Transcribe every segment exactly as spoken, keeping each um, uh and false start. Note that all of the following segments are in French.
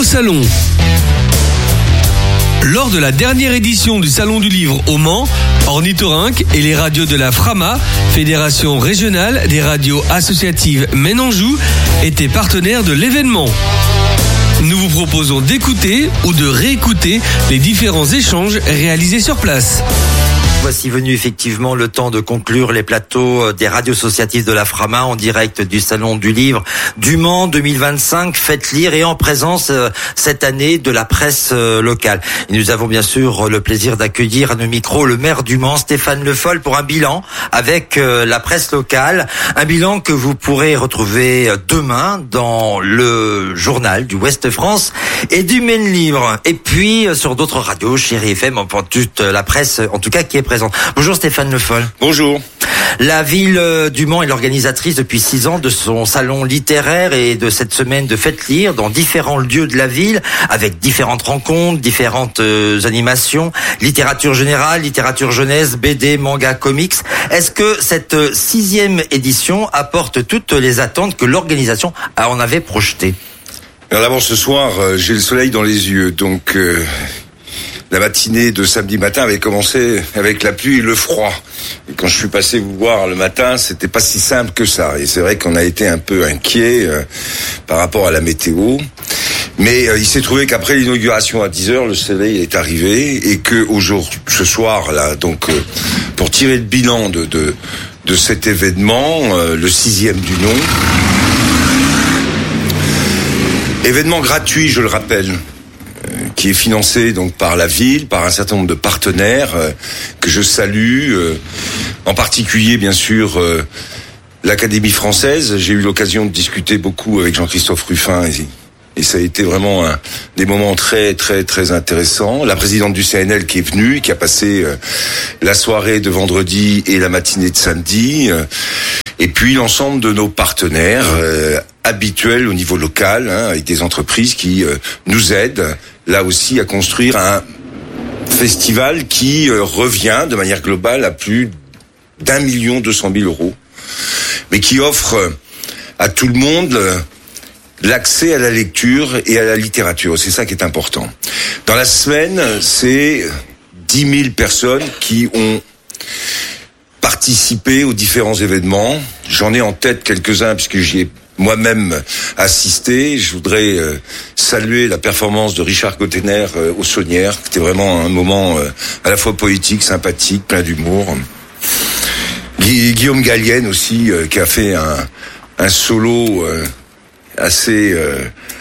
salon. Lors de la dernière édition du Salon du Livre au Mans, Ornithorynque et les radios de la FRAMA, Fédération régionale des radios associatives Maine-Anjou, étaient partenaires de l'événement. Nous vous proposons d'écouter ou de réécouter les différents échanges réalisés sur place. Voici venu effectivement le temps de conclure les plateaux des radios associatives de la FRAMA en direct du Salon du Livre du Mans deux mille vingt-cinq. Faites lire et en présence cette année de la presse locale. Et nous avons bien sûr le plaisir d'accueillir à nos micros le maire du Mans, Stéphane Le Foll, pour un bilan avec la presse locale. Un bilan que vous pourrez retrouver demain dans le journal du Ouest France et du Maine Libre. Et puis sur d'autres radios, Chérie F M, enfin toute la presse en tout cas qui est présente. Bonjour Stéphane Le Foll. Bonjour. La ville du Mans est l'organisatrice depuis six ans de son salon littéraire et de cette semaine de Faites lire dans différents lieux de la ville avec différentes rencontres, différentes euh, animations, littérature générale, littérature jeunesse, B D, manga, comics. Est-ce que cette sixième édition apporte toutes les attentes que l'organisation en avait projetées? Alors d'abord ce soir, euh, j'ai le soleil dans les yeux, donc... Euh... La matinée de samedi matin avait commencé avec la pluie et le froid. Et quand je suis passé vous voir le matin, c'était pas si simple que ça. Et c'est vrai qu'on a été un peu inquiet euh, par rapport à la météo. Mais euh, il s'est trouvé qu'après l'inauguration à dix heures, le soleil est arrivé et que aujourd'hui, ce soir là, donc euh, pour tirer le bilan de de, de cet événement, euh, le sixième du nom, événement gratuit, je le rappelle, qui est financé donc par la ville, par un certain nombre de partenaires euh, que je salue, euh, en particulier bien sûr euh, l'Académie française. J'ai eu l'occasion de discuter beaucoup avec Jean-Christophe Ruffin et, et ça a été vraiment un, des moments très très très intéressants. La présidente du C N L qui est venue, qui a passé euh, la soirée de vendredi et la matinée de samedi, euh, et puis l'ensemble de nos partenaires euh, habituels au niveau local, hein, avec des entreprises qui euh, nous aident là aussi à construire un festival qui euh, revient de manière globale à plus d'un million deux cent mille euros, mais qui offre à tout le monde euh, l'accès à la lecture et à la littérature. C'est ça qui est important. Dans la semaine, c'est dix mille personnes qui ont participé aux différents événements. J'en ai en tête quelques-uns puisque j'y ai moi-même assisté. Je voudrais euh, saluer la performance de Richard Gottener euh, aux Saunières. C'était vraiment un moment euh, à la fois poétique, sympathique, plein d'humour. Gu- Guillaume Gallienne aussi, euh, qui a fait un, un solo euh, assez euh,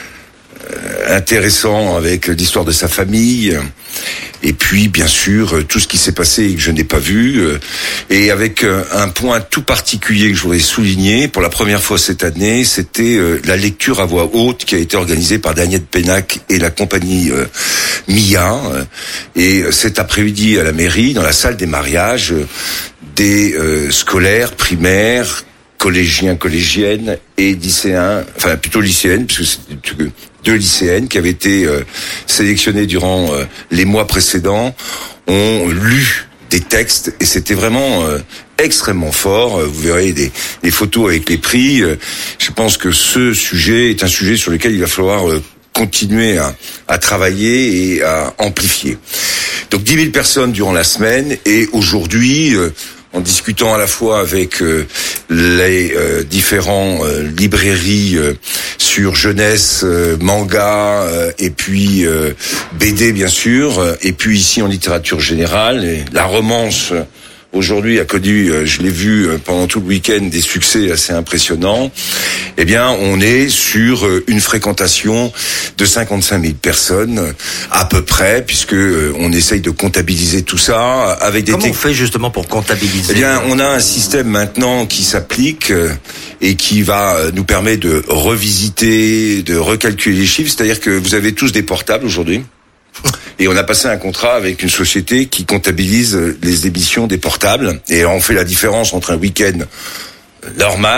intéressant avec l'histoire de sa famille. Et puis, bien sûr, tout ce qui s'est passé et que je n'ai pas vu. Et avec un point tout particulier que je voudrais souligner, pour la première fois cette année, c'était la lecture à voix haute qui a été organisée par Daniel Pénac et la compagnie Mia. Et cet après-midi à la mairie, dans la salle des mariages, des scolaires, primaires, collégiens, collégiennes et lycéens, enfin plutôt lycéennes, puisque c'est deux lycéennes qui avaient été euh, sélectionnées durant euh, les mois précédents, ont lu des textes et c'était vraiment euh, extrêmement fort. Vous verrez des, des photos avec les prix. Je pense que ce sujet est un sujet sur lequel il va falloir euh, continuer à, à travailler et à amplifier. Donc dix mille personnes durant la semaine et aujourd'hui... Euh, en discutant à la fois avec euh, les euh, différents euh, librairies euh, sur jeunesse, euh, manga euh, et puis euh, B D bien sûr, euh, et puis ici en littérature générale, et la romance euh, aujourd'hui a connu, euh, je l'ai vu euh, pendant tout le week-end, des succès assez impressionnants. Eh bien, on est sur euh, une fréquentation de cinquante-cinq mille personnes euh, à peu près, puisque euh, on essaye de comptabiliser tout ça avec des. Comment on fait justement pour comptabiliser? Eh bien, on a un système maintenant qui s'applique euh, et qui va euh, nous permettre de revisiter, de recalculer les chiffres. C'est-à-dire que vous avez tous des portables aujourd'hui. Et on a passé un contrat avec une société qui comptabilise les émissions des portables. Et on fait la différence entre un week-end normal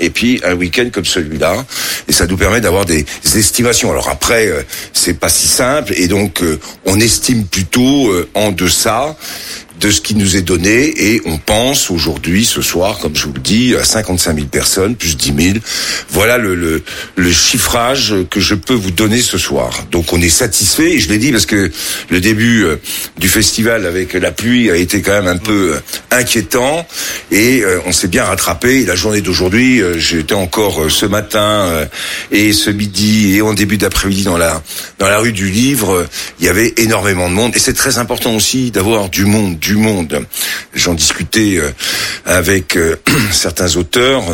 et puis un week-end comme celui-là. Et ça nous permet d'avoir des estimations. Alors après, euh, c'est pas si simple, et donc euh, on estime plutôt euh, en deçà de ce qui nous est donné, et on pense aujourd'hui, ce soir, comme je vous le dis, à cinquante-cinq mille personnes, plus dix mille. Voilà le, le, le chiffrage que je peux vous donner ce soir. Donc on est satisfait, et je l'ai dit parce que le début euh, du festival avec la pluie a été quand même un peu euh, inquiétant, et euh, on s'est bien rattrapé. Et la journée d'aujourd'hui, euh, j'étais encore euh, ce matin euh, et ce midi et en début d'après-midi dans la dans la rue du Livre. Euh, il y avait énormément de monde, et c'est très important aussi d'avoir du monde, du monde. J'en discutais euh, avec euh, certains auteurs,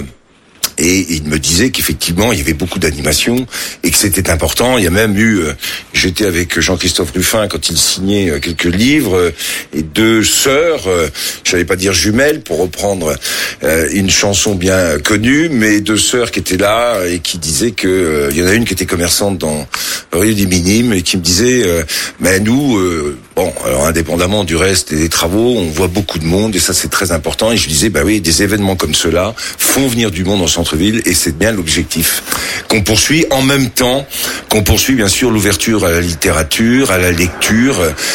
et il me disait qu'effectivement il y avait beaucoup d'animation et que c'était important. Il y a même eu, euh, j'étais avec Jean-Christophe Ruffin quand il signait euh, quelques livres, euh, et deux sœurs, euh, je n'allais pas dire jumelles pour reprendre euh, une chanson bien connue, mais deux sœurs qui étaient là et qui disaient que euh, il y en a une qui était commerçante dans rue des Minimes et qui me disait, euh, mais nous, euh, bon, alors indépendamment du reste des travaux, on voit beaucoup de monde, et ça c'est très important. Et je disais, bah oui, des événements comme cela font venir du monde en centre-ville, et c'est bien l'objectif qu'on poursuit, en même temps qu'on poursuit bien sûr l'ouverture à la littérature, à la lecture.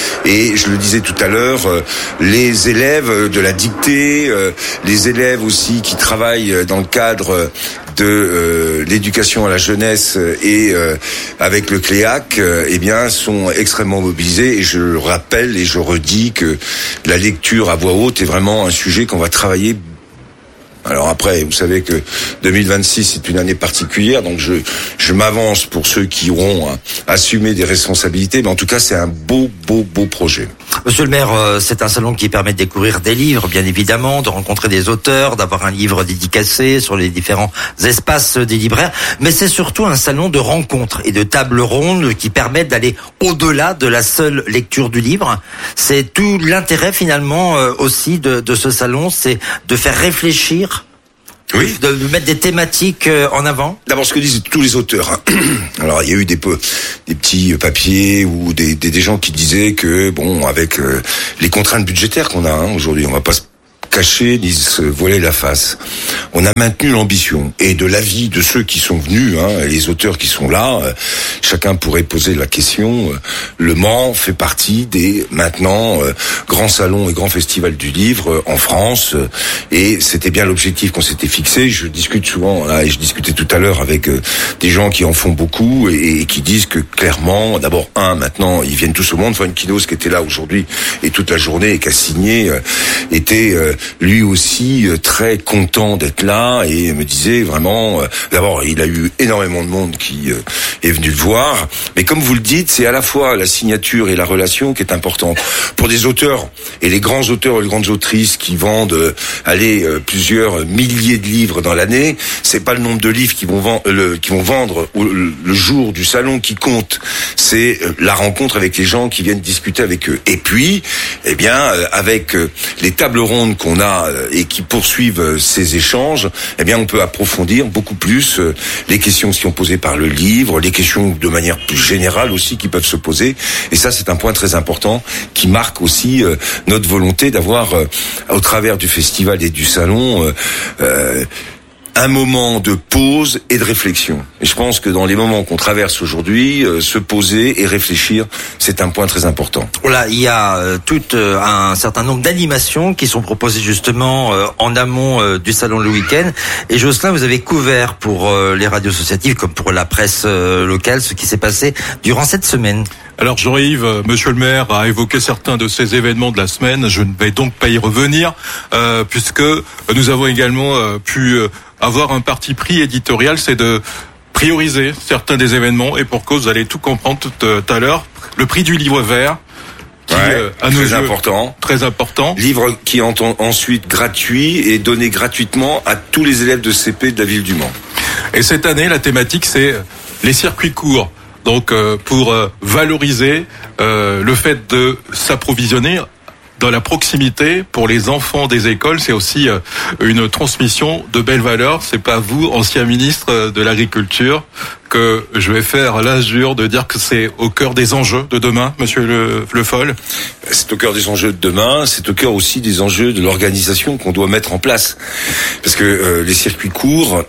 Et je le disais tout à l'heure, les élèves de la dictée, les élèves aussi qui travaillent dans le cadre de euh, l'éducation à la jeunesse et euh, avec le Cléac, euh, eh bien, sont extrêmement mobilisés. Et je rappelle et je redis que la lecture à voix haute est vraiment un sujet qu'on va travailler. Alors après, vous savez que deux mille vingt-six c'est une année particulière, donc je je m'avance pour ceux qui auront à assumer des responsabilités, mais en tout cas c'est un beau beau beau projet. Monsieur le maire, c'est un salon qui permet de découvrir des livres, bien évidemment, de rencontrer des auteurs, d'avoir un livre dédicacé sur les différents espaces des libraires, mais c'est surtout un salon de rencontres et de tables rondes qui permettent d'aller au-delà de la seule lecture du livre. C'est tout l'intérêt finalement aussi de, de ce salon, c'est de faire réfléchir. Oui. De, de mettre des thématiques en avant. D'abord, ce que disent tous les auteurs. Hein. Alors, il y a eu des, des petits papiers ou des, des, des gens qui disaient que, bon, avec euh, les contraintes budgétaires qu'on a hein, aujourd'hui, on va pas se cacher ni se voiler la face. On a maintenu l'ambition, et de l'avis de ceux qui sont venus, hein, les auteurs qui sont là, euh, chacun pourrait poser la question. Euh, le Mans fait partie des maintenant euh, grands salons et grands festivals du livre euh, en France, euh, et c'était bien l'objectif qu'on s'était fixé. Je discute souvent, là, et je discutais tout à l'heure avec euh, des gens qui en font beaucoup et, et qui disent que clairement, d'abord un, maintenant ils viennent tous au monde. Franck Kinos qui était là aujourd'hui et toute la journée et qui a signé euh, était euh, lui aussi euh, très content d'être là, et me disait vraiment, euh, d'abord il a eu énormément de monde qui euh, est venu le voir, mais comme vous le dites, c'est à la fois la signature et la relation qui est importante. Pour des auteurs, et les grands auteurs et les grandes autrices qui vendent euh, allez, euh, plusieurs milliers de livres dans l'année, c'est pas le nombre de livres qui vont, vend, euh, le, qui vont vendre le, le jour du salon qui compte, c'est euh, la rencontre avec les gens qui viennent discuter avec eux. Et puis, eh bien, euh, avec euh, les tables rondes qu'on a et qui poursuivent ces échanges, eh bien on peut approfondir beaucoup plus les questions qui sont posées par le livre, les questions de manière plus générale aussi qui peuvent se poser. Et ça, c'est un point très important qui marque aussi notre volonté d'avoir, au travers du festival et du salon, euh, un moment de pause et de réflexion. Et je pense que dans les moments qu'on traverse aujourd'hui, euh, se poser et réfléchir, c'est un point très important. Voilà, il y a euh, tout euh, un certain nombre d'animations qui sont proposées justement euh, en amont euh, du salon le week-end. Et Jocelyn, vous avez couvert pour euh, les radios associatives comme pour la presse euh, locale ce qui s'est passé durant cette semaine. Alors Jean-Yves, monsieur le maire a évoqué certains de ces événements de la semaine. Je ne vais donc pas y revenir, euh, puisque nous avons également euh, pu euh, avoir un parti pris éditorial, c'est de prioriser certains des événements, et pour cause, vous allez tout comprendre tout à l'heure, le prix du livre vert, qui ouais, euh, à très nos yeux, important. Très important. Livre qui est ensuite gratuit et donné gratuitement à tous les élèves de C P de la ville du Mans. Et cette année, la thématique, c'est les circuits courts. Donc, euh, pour euh, valoriser euh, le fait de s'approvisionner dans la proximité pour les enfants des écoles. C'est aussi une transmission de belles valeurs. C'est pas vous, ancien ministre de l'Agriculture, que je vais faire l'injure de dire que c'est au cœur des enjeux de demain, Monsieur Le, Le Foll. C'est au cœur des enjeux de demain, c'est au cœur aussi des enjeux de l'organisation qu'on doit mettre en place. Parce que euh, les circuits courts,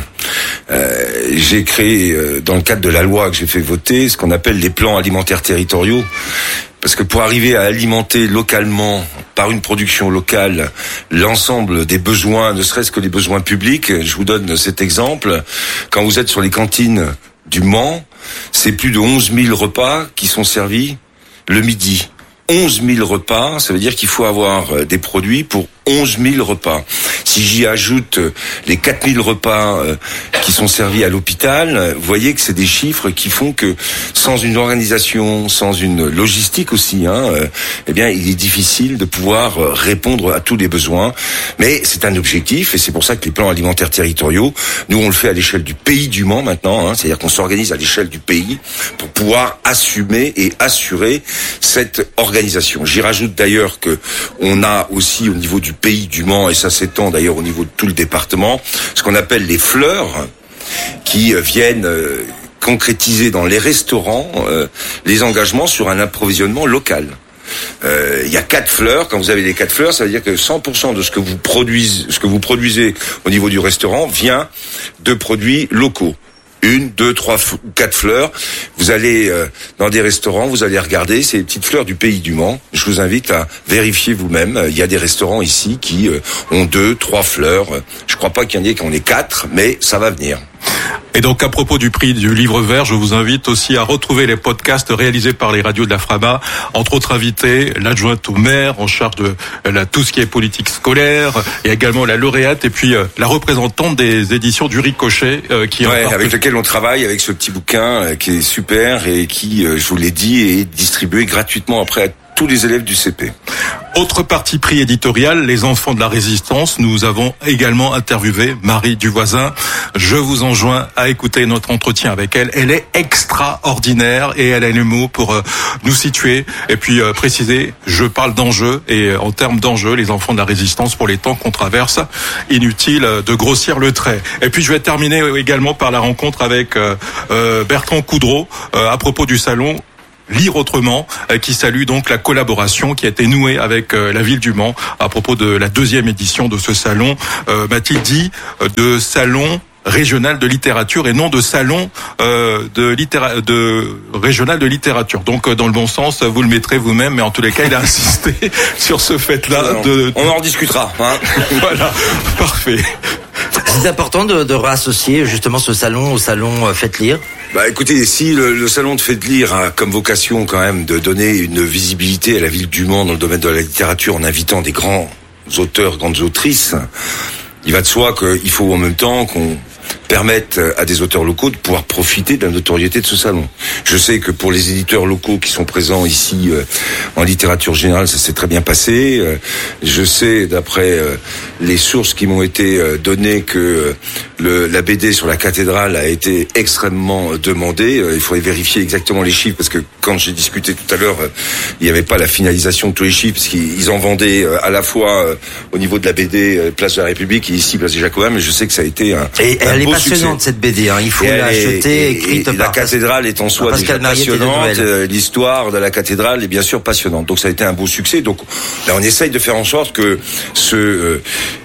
euh, j'ai créé, euh, dans le cadre de la loi que j'ai fait voter, ce qu'on appelle les plans alimentaires territoriaux. Parce que pour arriver à alimenter localement, par une production locale, l'ensemble des besoins, ne serait-ce que les besoins publics, je vous donne cet exemple, quand vous êtes sur les cantines du Mans, c'est plus de onze mille repas qui sont servis le midi. onze mille repas, ça veut dire qu'il faut avoir des produits pour onze mille repas. Si j'y ajoute les quatre mille repas qui sont servis à l'hôpital, vous voyez que c'est des chiffres qui font que sans une organisation, sans une logistique aussi, hein, eh bien, il est difficile de pouvoir répondre à tous les besoins. Mais c'est un objectif et c'est pour ça que les plans alimentaires territoriaux, nous on le fait à l'échelle du pays du Mans maintenant, hein, c'est-à-dire qu'on s'organise à l'échelle du pays pour pouvoir assumer et assurer cette organisation. J'y rajoute d'ailleurs que on a aussi au niveau du pays du Mans, et ça s'étend d'ailleurs au niveau de tout le département, ce qu'on appelle les fleurs, qui viennent euh, concrétiser dans les restaurants euh, les engagements sur un approvisionnement local. Euh, il y a quatre fleurs. Quand vous avez les quatre fleurs, ça veut dire que cent pour cent de ce que vous produisez, ce que vous produisez au niveau du restaurant vient de produits locaux. Une, deux, trois, quatre fleurs. Vous allez euh, dans des restaurants, vous allez regarder, c'est les petites fleurs du pays du Mans. Je vous invite à vérifier vous-même. Il y a des restaurants ici qui euh, ont deux, trois fleurs. Je crois pas qu'il y en ait qui en aient quatre, mais ça va venir. Et donc, à propos du prix du livre vert, je vous invite aussi à retrouver les podcasts réalisés par les radios de la Frama. Entre autres invités, l'adjointe au maire en charge de la, tout ce qui est politique scolaire, et également la lauréate, et puis euh, la représentante des éditions du Ricochet, euh, qui ouais, en avec lequel on travaille, avec ce petit bouquin euh, qui est super et qui, euh, je vous l'ai dit, est distribué gratuitement après à tous les élèves du C P. Autre parti pris éditorial, les enfants de la résistance. Nous avons également interviewé Marie Duvoisin. Je vous enjoins à écouter notre entretien avec elle. Elle est extraordinaire et elle a les mots pour euh, nous situer et puis euh, préciser. Je parle d'enjeux et euh, en termes d'enjeux, les enfants de la résistance pour les temps qu'on traverse. Inutile euh, de grossir le trait. Et puis je vais terminer également par la rencontre avec euh, euh, Bertrand Coudreau euh, à propos du salon Lire autrement, qui salue donc la collaboration qui a été nouée avec la ville du Mans à propos de la deuxième édition de ce salon. Euh, m'a-t-il dit, de salon régional de littérature et non de salon euh, de, littéra- de régional de littérature. Donc dans le bon sens, vous le mettrez vous-même, mais en tous les cas, il a insisté sur ce fait-là. De... On en rediscutera. Hein. Voilà, parfait. C'est important de, de réassocier justement ce salon au salon Faites Lire. Bah écoutez, si le, le salon de Faites Lire a comme vocation quand même de donner une visibilité à la ville du Mans dans le domaine de la littérature en invitant des grands auteurs, grandes autrices, il va de soi qu'il faut en même temps qu'on permettre à des auteurs locaux de pouvoir profiter de la notoriété de ce salon. Je sais que pour les éditeurs locaux qui sont présents ici euh, en littérature générale, ça s'est très bien passé. Euh, je sais, d'après euh, les sources qui m'ont été euh, données, que euh, le, la B D sur la cathédrale a été extrêmement euh, demandée. Euh, il faudrait vérifier exactement les chiffres, parce que quand j'ai discuté tout à l'heure, euh, il n'y avait pas la finalisation de tous les chiffres, parce qu'ils en vendaient euh, à la fois euh, au niveau de la B D euh, Place de la République et ici Place des Jacobins, mais je sais que ça a été un, et un elle beau est passionnante succès. Cette B D, hein. Il faut et l'acheter, écrite et, et par la cathédrale est en soi déjà passionnante. Euh, l'histoire de la cathédrale est bien sûr passionnante. Donc ça a été un beau succès. Donc là, on essaye de faire en sorte que ce euh,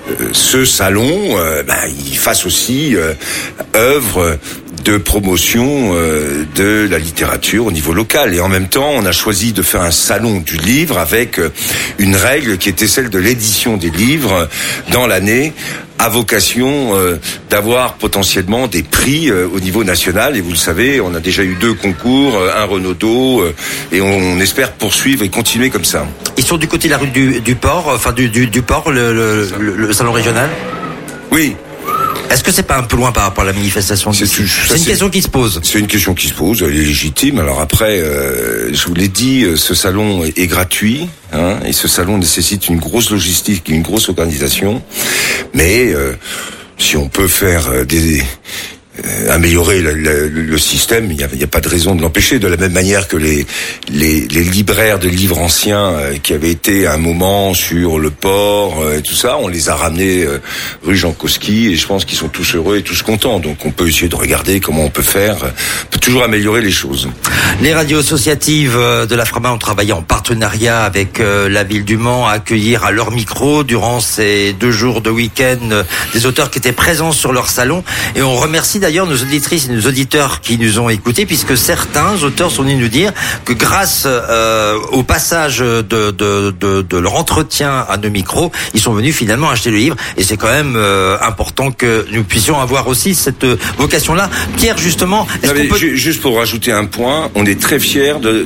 ce salon, euh, bah, il fasse aussi euh, œuvre de promotion euh, de la littérature au niveau local. Et en même temps, on a choisi de faire un salon du livre avec euh, une règle qui était celle de l'édition des livres dans l'année, à vocation euh, d'avoir potentiellement des prix euh, au niveau national. Et vous le savez, on a déjà eu deux concours, euh, un Renaudot, euh, et on, on espère poursuivre et continuer comme ça. Ils sont du côté de la rue du, du port, enfin du, du, du port, le, le, le, le salon régional. Oui. Est-ce que c'est pas un peu loin par rapport à la manifestation? C'est, c'est, c'est une c'est, question qui se pose. C'est une question qui se pose, elle est légitime. Alors après, euh, je vous l'ai dit, ce salon est, est gratuit, hein, et ce salon nécessite une grosse logistique, une grosse organisation. Mais euh, si on peut faire des euh, améliorer le, le, le système. Il n'y a, il y a pas de raison de l'empêcher. De la même manière que les, les, les libraires de livres anciens euh, qui avaient été à un moment sur le port euh, et tout ça, on les a ramenés euh, rue Jankowski et je pense qu'ils sont tous heureux et tous contents. Donc on peut essayer de regarder comment on peut faire. On peut toujours améliorer les choses. Les radios associatives de la Frama ont travaillé en partenariat avec euh, la ville du Mans à accueillir à leur micro durant ces deux jours de week-end euh, des auteurs qui étaient présents sur leur salon. Et on remercie d'ailleurs nos auditrices et nos auditeurs qui nous ont écoutés, puisque certains auteurs sont venus nous dire que grâce euh, au passage de, de, de, de leur entretien à nos micros, ils sont venus finalement acheter le livre. Et c'est quand même euh, important que nous puissions avoir aussi cette vocation-là. Pierre, justement, est-ce non, qu'on peut... Juste pour rajouter un point, on est très fiers de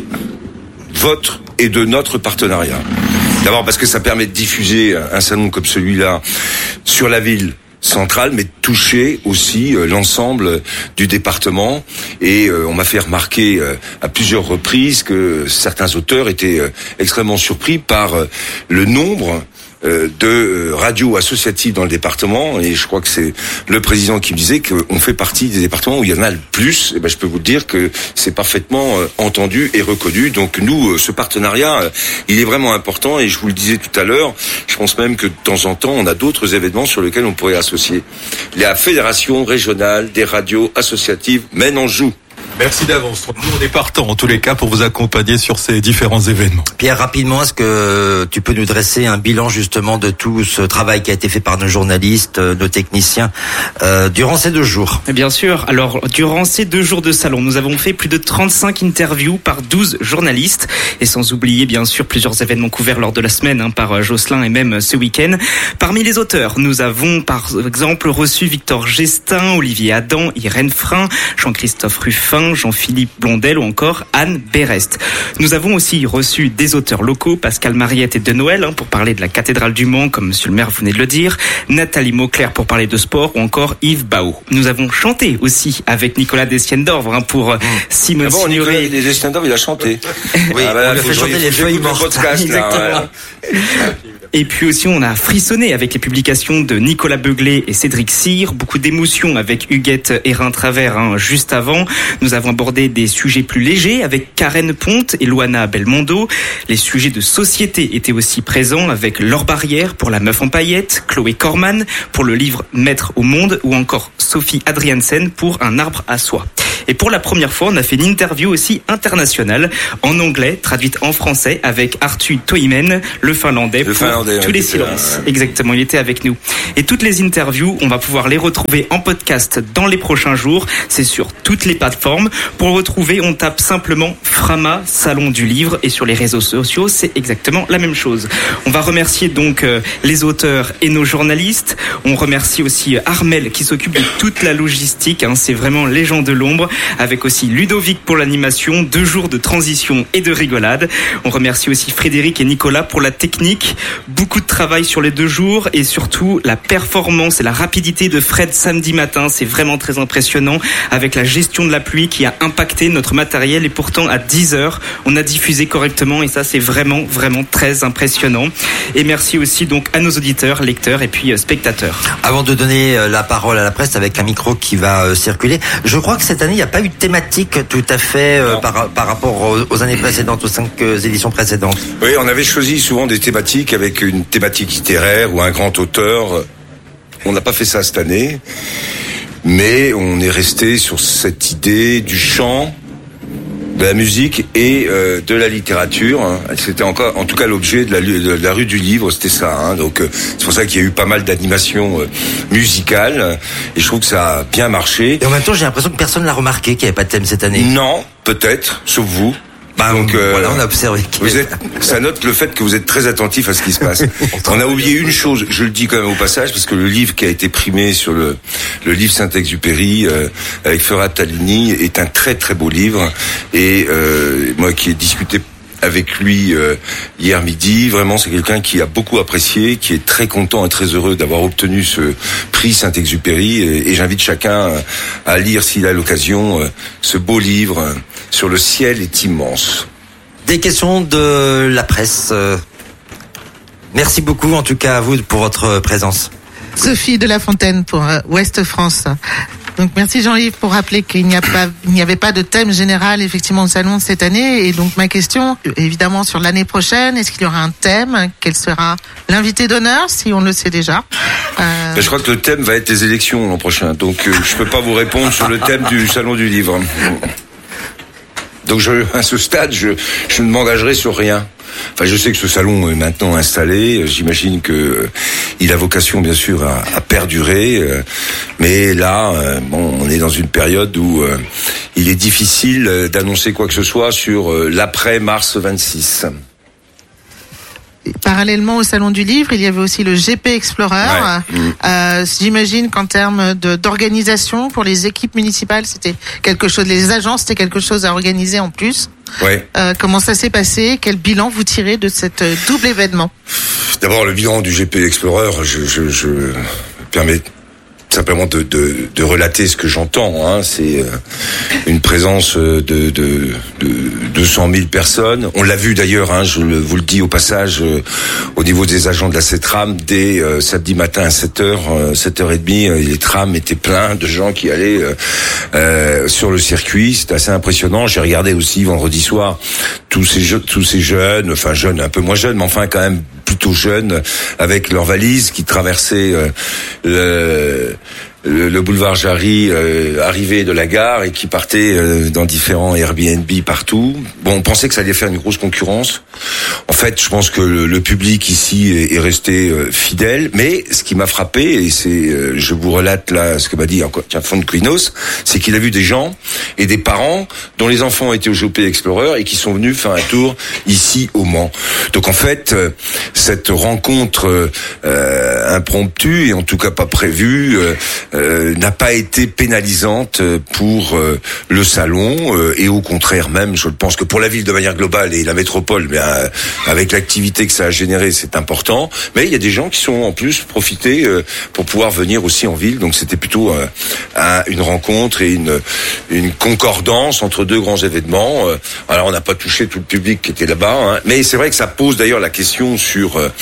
votre et de notre partenariat. D'abord parce que ça permet de diffuser un salon comme celui-là sur la ville centrale, mais de toucher aussi euh, l'ensemble du département. Et euh, on m'a fait remarquer euh, à plusieurs reprises que certains auteurs étaient euh, extrêmement surpris par euh, le nombre euh, de euh, radios associatives dans le département. Et je crois que c'est le président qui me disait qu'on fait partie des départements où il y en a le plus. Et ben, je peux vous dire que c'est parfaitement euh, entendu et reconnu. Donc nous, euh, ce partenariat, euh, il est vraiment important. Et je vous le disais tout à l'heure, je pense même que de temps en temps, on a d'autres événements sur lesquels on pourrait associer. La Fédération régionale des radios associatives Maine-Anjou. Merci d'avance. Nous, on est partants, en tous les cas, pour vous accompagner sur ces différents événements. Pierre, rapidement, est-ce que tu peux nous dresser un bilan justement de tout ce travail qui a été fait par nos journalistes, nos techniciens, euh, durant ces deux jours? Bien sûr. Alors, durant ces deux jours de salon, nous avons fait plus de trente-cinq interviews par douze journalistes, et sans oublier, bien sûr, plusieurs événements couverts lors de la semaine hein, par Jocelyn et même ce week-end. Parmi les auteurs, nous avons par exemple reçu Victor Gestin, Olivier Adam, Irène Frein, Jean-Christophe Ruffin, Jean-Philippe Blondel ou encore Anne Berest. Nous avons aussi reçu des auteurs locaux, Pascal Mariette et De Noël, hein, pour parler de la cathédrale du Mans, comme monsieur le maire venait de le dire, Nathalie Mauclair pour parler de sport ou encore Yves Bao. Nous avons chanté aussi avec Nicolas Destienne-d'Orvre hein, pour mmh. Simone ah bon, Signoret. Nicolas Destienne-d'Orvre, il a chanté. Oui, ah bah, on lui a fait chanter les feuilles mortes. Podcast, Exactement. Là, ouais. Et puis aussi, on a frissonné avec les publications de Nicolas Beuglé et Cédric Cyr. Beaucoup d'émotions avec Huguette Hérin-Travers hein, juste avant. Nous avons abordé des sujets plus légers avec Karen Ponte et Luana Belmondo. Les sujets de société étaient aussi présents avec Laure Barrière pour La Meuf en paillettes, Chloé Corman pour le livre Maître au monde ou encore Sophie Adriansen pour Un arbre à soie. Et pour la première fois, on a fait une interview aussi internationale en anglais, traduite en français avec Arttu Toimen, le Finlandais, le pour Finlandais, Tous les silences. Là, ouais. Exactement, il était avec nous. Et toutes les interviews, on va pouvoir les retrouver en podcast dans les prochains jours. C'est sur toutes les plateformes. Pour le retrouver, on tape simplement Frama, Salon du Livre. Et sur les réseaux sociaux, c'est exactement la même chose. On va remercier donc euh, les auteurs et nos journalistes. On remercie aussi Armel qui s'occupe de toute la logistique. Hein, c'est vraiment les gens de l'ombre. Avec aussi Ludovic pour l'animation, deux jours de transition et de rigolade. On remercie aussi Frédéric et Nicolas pour la technique. Beaucoup de travail sur les deux jours et surtout la performance et la rapidité de Fred samedi matin. C'est vraiment très impressionnant avec la gestion de la pluie qui a impacté notre matériel et pourtant à dix heures, on a diffusé correctement et ça c'est vraiment, vraiment très impressionnant. Et merci aussi donc à nos auditeurs, lecteurs et puis spectateurs. Avant de donner la parole à la presse avec un micro qui va circuler, je crois que cette année il n'y a pas eu de thématique tout à fait euh, par, par rapport aux, aux années précédentes, aux cinq euh, éditions précédentes. Oui, on avait choisi souvent des thématiques avec une thématique littéraire ou un grand auteur. On n'a pas fait ça cette année, mais on est resté sur cette idée du chant, de la musique et euh, de la littérature. Hein. C'était encore, en tout cas, l'objet de la, de la rue du livre, c'était ça. Hein. Donc, euh, c'est pour ça qu'il y a eu pas mal d'animations euh, musicales, et je trouve que ça a bien marché. Et en même temps, j'ai l'impression que personne l'a remarqué qu'il n'y avait pas de thème cette année. Non, peut-être, sauf vous. Bah, donc euh, voilà, on a observé. Vous êtes, ça note le fait que vous êtes très attentif à ce qui se passe. On a oublié une chose, je le dis quand même au passage, parce que le livre qui a été primé sur le, le livre Saint-Exupéry euh, avec Ferrat Talini est un très très beau livre. Et euh, moi qui ai discuté avec lui euh, hier midi, vraiment c'est quelqu'un qui a beaucoup apprécié, qui est très content et très heureux d'avoir obtenu ce prix Saint-Exupéry, et, et j'invite chacun à lire s'il a l'occasion euh, ce beau livre euh, sur le ciel est immense. Des questions de la presse. Merci beaucoup en tout cas à vous pour votre présence. Sophie de La Fontaine pour Ouest France. Donc merci Jean-Yves pour rappeler qu'il n'y a pas, il n'y avait pas de thème général effectivement au salon cette année. Et donc ma question, évidemment sur l'année prochaine, est-ce qu'il y aura un thème? Quel sera l'invité d'honneur, si on le sait déjà? euh... Je crois que le thème va être les élections l'an prochain. Donc euh, je peux pas vous répondre sur le thème du salon du livre. Donc je, à ce stade, je, je ne m'engagerai sur rien. Enfin, je sais que ce salon est maintenant installé. J'imagine que euh, il a vocation, bien sûr, à, à perdurer. Euh, mais là, euh, bon, on est dans une période où euh, il est difficile euh, d'annoncer quoi que ce soit sur euh, l'après mars vingt-six. Parallèlement au Salon du Livre, il y avait aussi le G P Explorer. Ouais. Euh, j'imagine qu'en termes de, d'organisation pour les équipes municipales, c'était quelque chose, les agents, c'était quelque chose à organiser en plus. Ouais. Euh, comment ça s'est passé? Quel bilan vous tirez de cet double événement? D'abord, le bilan du G P Explorer, je, je, je me permets simplement de, de, de relater ce que j'entends. Hein. C'est une présence de, de, de deux cent mille personnes. On l'a vu d'ailleurs, hein, je vous le dis au passage, au niveau des agents de la CETRAM, dès euh, samedi matin à sept heures, euh, sept heures trente, euh, les trams étaient pleins de gens qui allaient euh, euh, sur le circuit. C'était assez impressionnant. J'ai regardé aussi vendredi soir tous ces, je, tous ces jeunes, enfin jeunes, un peu moins jeunes, mais enfin quand même plutôt jeunes, avec leurs valises qui traversaient euh, le... Le, le boulevard Jarry, euh, arrivé de la gare et qui partait euh, dans différents Airbnb partout. Bon, on pensait que ça allait faire une grosse concurrence. En fait, je pense que le, le public ici est, est resté euh, fidèle. Mais ce qui m'a frappé, et c'est, euh, je vous relate là ce que m'a dit encore tiens, Fond de Quinos, c'est qu'il a vu des gens et des parents dont les enfants étaient au G P Explorer et qui sont venus faire un tour ici au Mans. Donc en fait, euh, cette rencontre euh, impromptue et en tout cas pas prévue, euh, Euh, n'a pas été pénalisante pour euh, le salon euh, et au contraire même, je pense que pour la ville de manière globale et la métropole, mais euh, avec l'activité que ça a généré, c'est important. Mais il y a des gens qui sont en plus profités euh, pour pouvoir venir aussi en ville, donc c'était plutôt euh, un, une rencontre et une une concordance entre deux grands événements. Euh, alors on n'a pas touché tout le public qui était là-bas, hein, mais c'est vrai que ça pose d'ailleurs la question sur euh,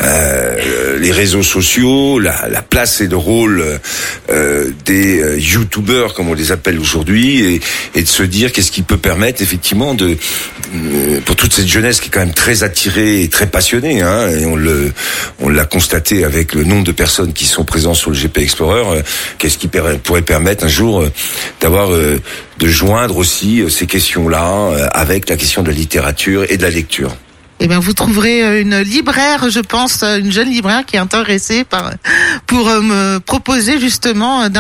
euh, les réseaux sociaux, la, la place et le rôle Euh, des euh, youtubeurs comme on les appelle aujourd'hui et, et de se dire qu'est-ce qui peut permettre effectivement de euh, pour toute cette jeunesse qui est quand même très attirée et très passionnée, hein, et on le on l'a constaté avec le nombre de personnes qui sont présentes sur le G P Explorer, euh, qu'est-ce qui per- pourrait permettre un jour euh, d'avoir euh, de joindre aussi euh, ces questions-là euh, avec la question de la littérature et de la lecture. Eh bien, vous trouverez une libraire, je pense, une jeune libraire qui est intéressée par, pour me proposer justement d'un